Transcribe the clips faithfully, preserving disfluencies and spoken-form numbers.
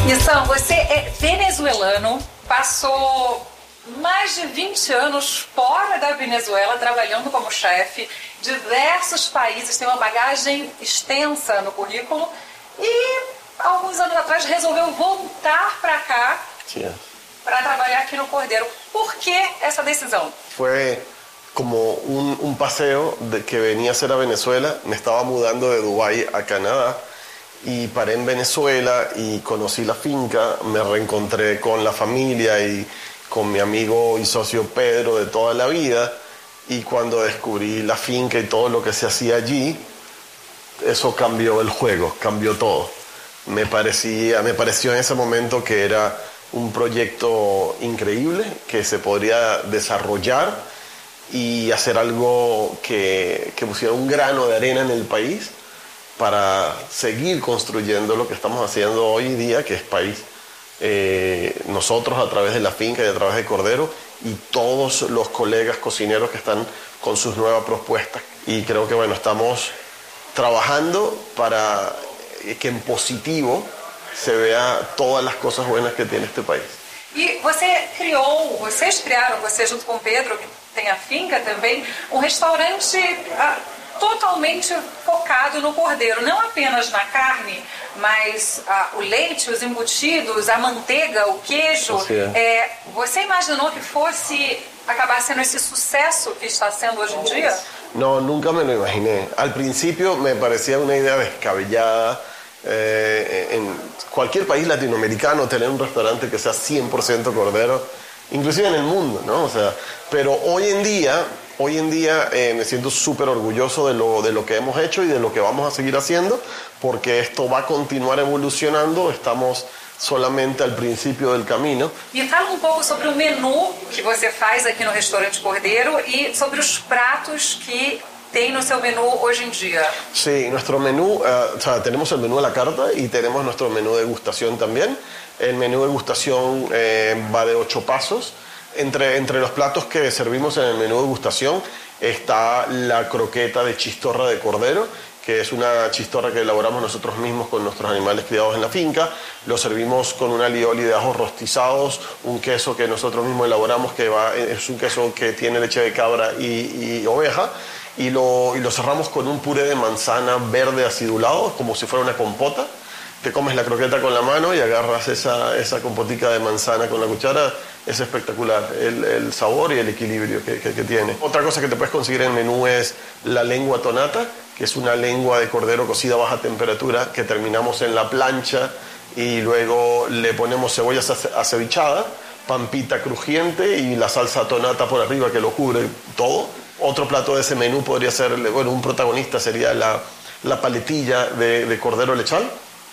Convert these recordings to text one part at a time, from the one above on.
Nissan, você é venezuelano, passou mais de vinte anos fora da Venezuela, trabalhando como chefe, diversos países, tem uma bagagem extensa no currículo e, alguns anos atrás, resolveu voltar para cá para trabalhar aqui no Cordeiro. Por que essa decisão? Foi como un, un paseo de que venía a hacer a Venezuela. Me estaba mudando de Dubái a Canadá y paré en Venezuela y conocí la finca, me reencontré con la familia y con mi amigo y socio Pedro de toda la vida, y cuando descubrí la finca y todo lo que se hacía allí, eso cambió el juego, cambió todo. Me parecía, me pareció en ese momento que era un proyecto increíble, que se podría desarrollar y hacer algo que, que pusiera un grano de arena en el país para seguir construyendo lo que estamos haciendo hoy día, que es país. Eh, nosotros a través de la finca y a través de Cordero, y todos los colegas cocineros que están con sus nuevas propuestas. Y creo que bueno, estamos trabajando para que en positivo se vea todas las cosas buenas que tiene este país. E você criou, vocês criaram, você junto com o Pedro, que tem a finca também, um restaurante ah, totalmente focado no cordeiro, não apenas na carne, mas ah, o leite, os embutidos, a manteiga, o queijo. É, você imaginou que fosse acabar sendo esse sucesso que está sendo hoje em dia? No, nunca me lo imaginé. Al principio me parecía una idea descabellada. Eh, en cualquier país latinoamericano tener un restaurante que sea cien por ciento cordero, inclusive en el mundo, ¿no? O sea, pero hoy en día, hoy en día eh, me siento súper orgulloso de lo, de lo que hemos hecho y de lo que vamos a seguir haciendo, porque esto va a continuar evolucionando. Estamos solamente al principio del camino. Me fala um pouco sobre o menu que você faz aqui no Restaurante Cordeiro e sobre os pratos que tem no seu menú hoy en día. Sí, nuestro menú, uh, o sea, tenemos el menú a la carta y tenemos nuestro menú de degustación también. El menú de degustación eh, va de ocho pasos. Entre, entre los platos que servimos en el menú de degustación está la croqueta de chistorra de cordero, que es una chistorra que elaboramos nosotros mismos con nuestros animales criados en la finca. Lo servimos con un alioli de ajos rostizados, un queso que nosotros mismos elaboramos, que va, es un queso que tiene leche de cabra y, y oveja. Y lo, y lo cerramos con un puré de manzana verde acidulado, como si fuera una compota. Te comes la croqueta con la mano y agarras esa, esa compotica de manzana con la cuchara. Es espectacular el, el sabor y el equilibrio que, que, que tiene. Otra cosa que te puedes conseguir en el menú es la lengua tonata, que es una lengua de cordero cocida a baja temperatura que terminamos en la plancha y luego le ponemos cebolla acevichada, pampita crujiente y la salsa tonata por arriba que lo cubre todo. Otro plato de ese menú podría ser, bueno, un protagonista sería la, la paletilla de, de cordero lechal,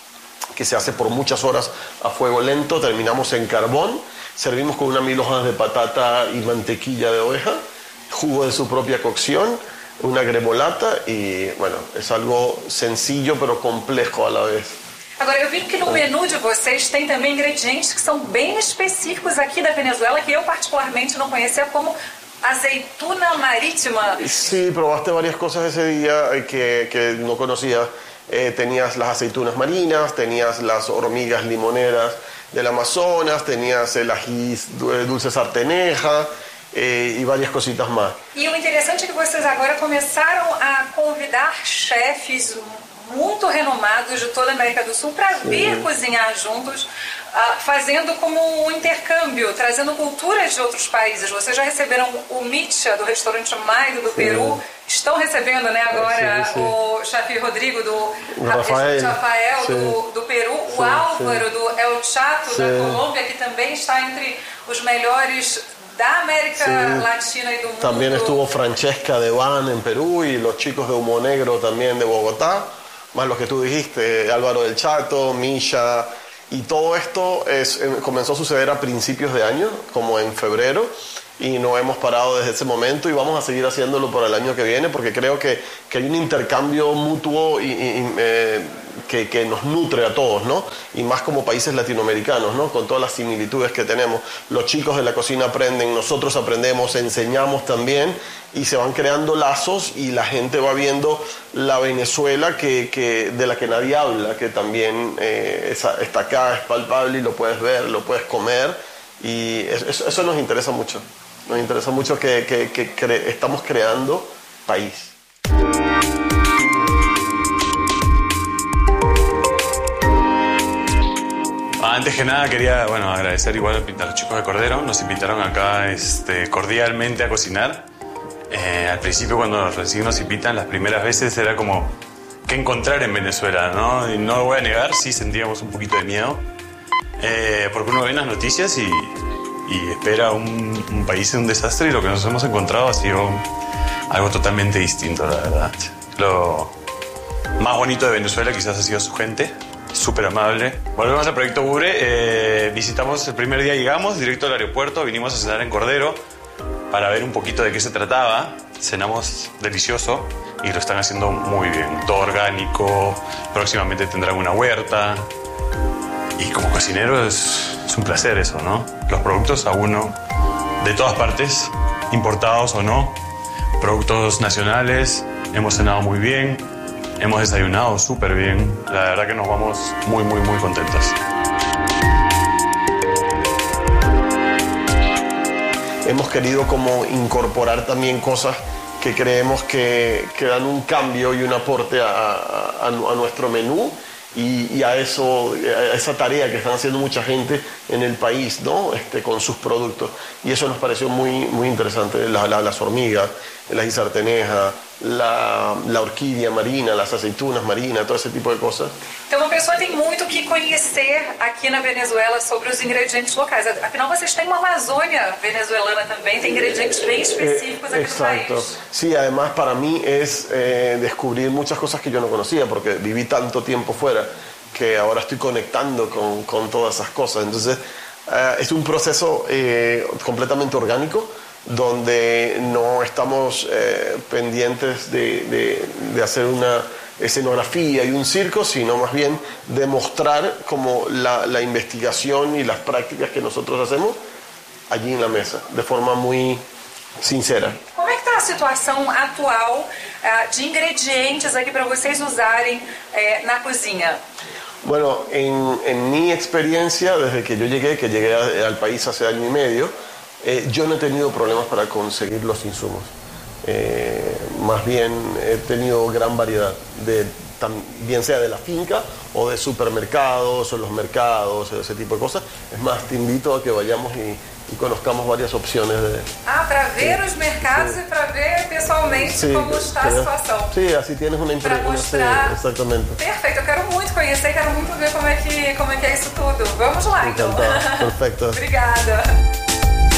que se hace por muchas horas a fuego lento. Terminamos en carbón, servimos con unas mil hojas de patata y mantequilla de oveja, jugo de su propia cocción, una gremolata y, bueno, es algo sencillo pero complejo a la vez. Agora, eu vi que no menu de vocês tem também ingredientes que são bem específicos aqui da Venezuela, que eu particularmente não conhecia, como aceituna marítima. Sí, probaste varias cosas ese día que, que no conocía. Eh, tenías las aceitunas marinas, tenías las hormigas limoneras del Amazonas, tenías el ají dulce sarteneja eh, y varias cositas más. E o interessante é que vocês agora começaram a convidar chefes muito renomados de toda a América do Sul para vir cozinhar juntos, Uh, fazendo como um intercâmbio, trazendo culturas de outros países. Vocês já receberam o Micha, do restaurante Maido do Peru, estão recebendo, né, agora sim, sim. o chefe Rodrigo do Rafael, Rafael do, do Peru, sim, o Álvaro sim. do El Chato sim. da Colômbia, que também está entre os melhores da América sí. Latina y del mundo. También estuvo Francesca de Van en Perú y los chicos de Humo Negro también de Bogotá, más los que tú dijiste, Álvaro del Chato, Misha. Y todo esto es, comenzó a suceder a principios de año, como en febrero, y no hemos parado desde ese momento y vamos a seguir haciéndolo por el año que viene, porque creo que, que hay un intercambio mutuo y, y, eh, que, que nos nutre a todos, ¿no? Y más como países latinoamericanos, ¿no? Con todas las similitudes que tenemos. Los chicos de la cocina aprenden, nosotros aprendemos, enseñamos también, y se van creando lazos y la gente va viendo la Venezuela que, que, de la que nadie habla, que también eh, esa, está acá, es palpable y lo puedes ver, lo puedes comer, y eso, eso nos interesa mucho. Nos interesa mucho que, que, que cre- estamos creando país. Antes que nada quería, bueno, agradecer igual a los chicos de Cordero. Nos invitaron acá este, cordialmente a cocinar. Eh, al principio, cuando recién nos invitan, las primeras veces era como qué encontrar en Venezuela, ¿no? Y no lo voy a negar, sí sentíamos un poquito de miedo, eh, porque uno ve las noticias y, y espera un, un país en un desastre, y lo que nos hemos encontrado ha sido algo totalmente distinto, la verdad. Lo más bonito de Venezuela quizás ha sido su gente, súper amable. Volvemos al Proyecto Bure. Eh, visitamos el primer día, llegamos directo al aeropuerto, vinimos a cenar en Cordero para ver un poquito de qué se trataba. Cenamos delicioso y lo están haciendo muy bien, todo orgánico. Próximamente tendrán una huerta, y como cocinero es, es un placer eso, ¿no? Los productos a uno de todas partes, importados o no, productos nacionales. Hemos cenado muy bien, hemos desayunado súper bien. La verdad que nos vamos muy, muy, muy contentos. Hemos querido como incorporar también cosas que creemos que, que dan un cambio y un aporte a, a, a nuestro menú, y, y a, eso, a esa tarea que están haciendo mucha gente en el país, ¿no? Este, con sus productos. Y eso nos pareció muy, muy interesante. La, la, las hormigas, la isarteneja, la, la orquídea marina, las aceitunas marinas, todo ese tipo de cosas. Então uma pessoa tem muito que conhecer aqui na Venezuela sobre os ingredientes locais. Afinal, vocês têm uma Amazônia venezuelana também, tem ingredientes bem específicos aqui no país. Exacto. Sí, además para mí es eh, descubrir muchas cosas que yo no conocía, porque viví tanto tiempo fuera que ahora estoy conectando con, con todas esas cosas. Entonces, eh, es un proceso eh, completamente orgánico, donde no estamos eh, pendientes de, de, de hacer una escenografía y un circo, sino más bien demostrar como la, la investigación y las prácticas que nosotros hacemos allí en la mesa, de forma muy sincera. Como é que está a situação atual uh, de ingredientes aqui para vocês usarem uh, na cozinha? Bueno, en, en mi experiencia, desde que yo llegué, que llegué a, al país hace año y medio, eh, yo no he tenido problemas para conseguir los insumos. Eh, más bien he tenido gran variedad, de, tam, bien sea de la finca o de supermercados o los mercados, ese tipo de cosas. Es más, te invito a que vayamos y, y conozcamos varias opciones de... Ah, para ver sí, os mercados sí. E para ver pessoalmente sí, como está a situação. Sí, así tienes una impresión. Para mostrar. Sí, exactamente. Perfeito, eu quero muito conhecer, quero muito ver como é que, como é, que é isso tudo. Vamos lá, então. Encantado, perfecto. Obrigada.